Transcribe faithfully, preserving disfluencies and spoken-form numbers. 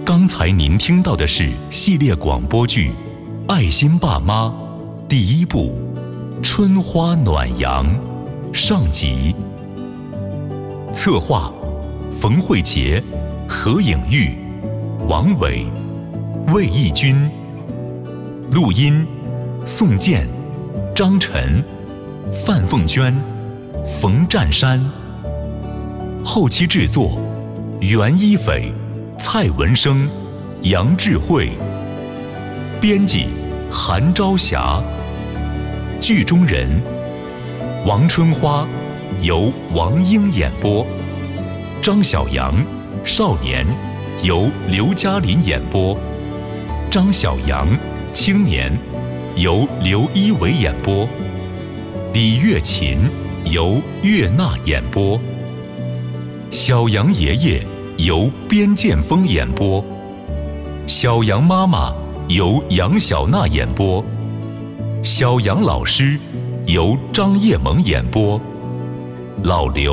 刚才您听到的是系列广播剧《爱心爸妈》第一部《春花暖阳》上集。策划：冯慧杰、何颖玉、王伟、魏义军。录音：宋健、张晨、范凤娟、冯占山。后期制作：袁一斐、蔡文生、杨智慧。编辑：韩朝霞。剧中人：王春花由王英演播，张小阳少年由刘嘉林演播，张小阳青年由刘一伟演播，李月琴由岳娜演播，小杨爷爷由边建峰演播，小杨妈妈由杨小娜演播，小杨老师由张叶萌演播，老刘